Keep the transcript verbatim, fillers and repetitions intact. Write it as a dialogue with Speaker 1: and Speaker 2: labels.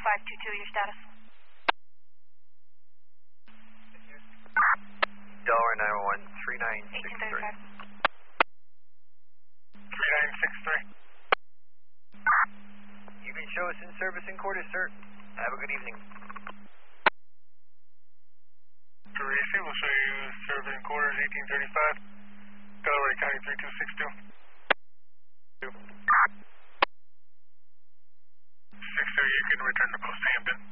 Speaker 1: five two two, your status.
Speaker 2: Delaware nine one one, three nine six three.
Speaker 3: three nine six three.
Speaker 2: You can show us in service in quarters, sir. Have a good evening.
Speaker 3: Teresi will show you service in quarters eighteen thirty-five. Delaware County three two six two. six two, you can return to Post Hampton.